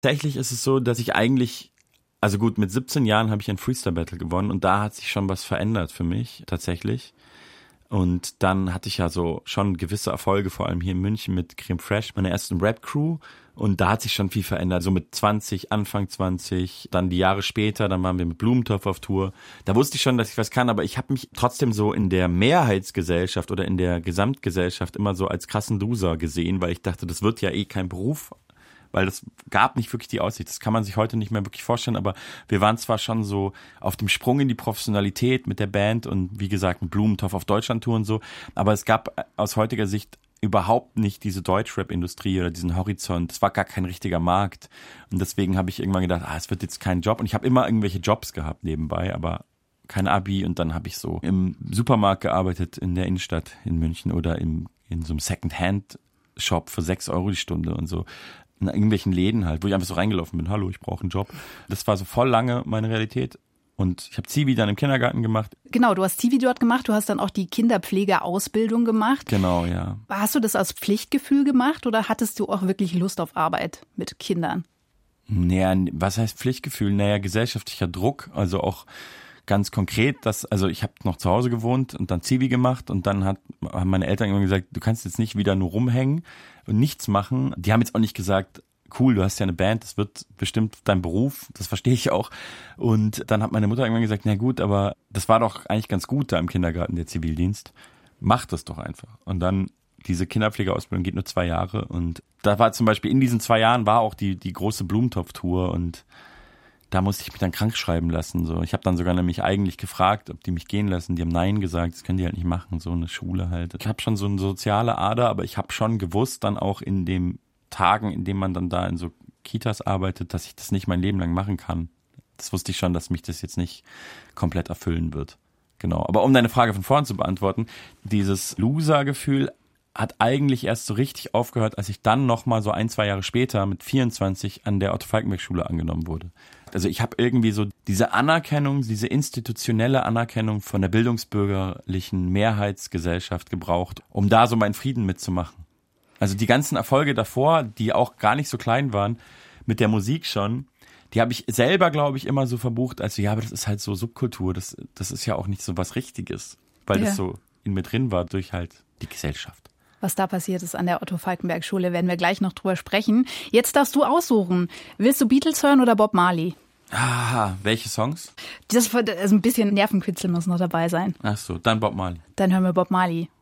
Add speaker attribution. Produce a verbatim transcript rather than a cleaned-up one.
Speaker 1: Tatsächlich ist es so, dass ich eigentlich, also gut, mit siebzehn Jahren habe ich ein Freestyle-Battle gewonnen und da hat sich schon was verändert für mich, tatsächlich. Und dann hatte ich ja so schon gewisse Erfolge, vor allem hier in München mit Creme Fraiche, meiner ersten Rap-Crew. Und da hat sich schon viel verändert, so mit zwanzig, Anfang zwanzig, dann die Jahre später, dann waren wir mit Blumentopf auf Tour. Da wusste ich schon, dass ich was kann, aber ich habe mich trotzdem so in der Mehrheitsgesellschaft oder in der Gesamtgesellschaft immer so als krassen Loser gesehen, weil ich dachte, das wird ja eh kein Beruf, weil das gab nicht wirklich die Aussicht. Das kann man sich heute nicht mehr wirklich vorstellen, aber wir waren zwar schon so auf dem Sprung in die Professionalität mit der Band und wie gesagt mit Blumentopf auf Deutschlandtour und so, aber es gab aus heutiger Sicht überhaupt nicht diese Deutschrap-Industrie oder diesen Horizont. Das war gar kein richtiger Markt und deswegen habe ich irgendwann gedacht, ah, es wird jetzt kein Job und ich habe immer irgendwelche Jobs gehabt nebenbei, aber kein Abi und dann habe ich so im Supermarkt gearbeitet in der Innenstadt in München oder im, in so einem Second-Hand-Shop für sechs Euro die Stunde und so. In irgendwelchen Läden halt, wo ich einfach so reingelaufen bin, hallo, ich brauche einen Job. Das war so voll lange meine Realität. Und ich habe Zivi dann im Kindergarten gemacht.
Speaker 2: Genau, du hast Zivi dort gemacht, du hast dann auch die Kinderpflegeausbildung gemacht.
Speaker 1: Genau, ja.
Speaker 2: Hast du das aus Pflichtgefühl gemacht oder hattest du auch wirklich Lust auf Arbeit mit Kindern?
Speaker 1: Naja, was heißt Pflichtgefühl? Naja, gesellschaftlicher Druck, also auch ganz konkret, dass, also ich habe noch zu Hause gewohnt und dann Zivi gemacht und dann hat, haben meine Eltern immer gesagt, du kannst jetzt nicht wieder nur rumhängen und nichts machen. Die haben jetzt auch nicht gesagt, cool, du hast ja eine Band, das wird bestimmt dein Beruf, das verstehe ich auch. Und dann hat meine Mutter irgendwann gesagt, na gut, aber das war doch eigentlich ganz gut da im Kindergarten, der Zivildienst. Mach das doch einfach. Und dann, diese Kinderpflegeausbildung geht nur zwei Jahre und da war zum Beispiel in diesen zwei Jahren war auch die, die große Blumentopf-Tour und da musste ich mich dann krank schreiben lassen. So, ich habe dann sogar nämlich eigentlich gefragt, ob die mich gehen lassen. Die haben Nein gesagt, das können die halt nicht machen, so eine Schule halt. Ich habe schon so eine soziale Ader, aber ich habe schon gewusst, dann auch in den Tagen, in denen man dann da in so Kitas arbeitet, dass ich das nicht mein Leben lang machen kann. Das wusste ich schon, dass mich das jetzt nicht komplett erfüllen wird. Genau. Aber um deine Frage von vorn zu beantworten, dieses Loser-Gefühl hat eigentlich erst so richtig aufgehört, als ich dann nochmal so ein, zwei Jahre später mit vierundzwanzig an der Otto-Falckenberg-Schule angenommen wurde. Also ich habe irgendwie so diese Anerkennung, diese institutionelle Anerkennung von der bildungsbürgerlichen Mehrheitsgesellschaft gebraucht, um da so meinen Frieden mitzumachen. Also die ganzen Erfolge davor, die auch gar nicht so klein waren, mit der Musik schon, die habe ich selber, glaube ich, immer so verbucht, als so, ja, aber das ist halt so Subkultur, das, das ist ja auch nicht so was Richtiges, weil ja. das so in mir drin war durch halt die Gesellschaft.
Speaker 2: Was da passiert ist an der Otto-Falckenberg-Schule, werden wir gleich noch drüber sprechen. Jetzt darfst du aussuchen. Willst du Beatles hören oder Bob Marley?
Speaker 1: Ah, welche Songs?
Speaker 2: Das, also ein bisschen Nervenkitzel muss noch dabei sein.
Speaker 1: Ach so, dann Bob Marley.
Speaker 2: Dann hören wir Bob Marley.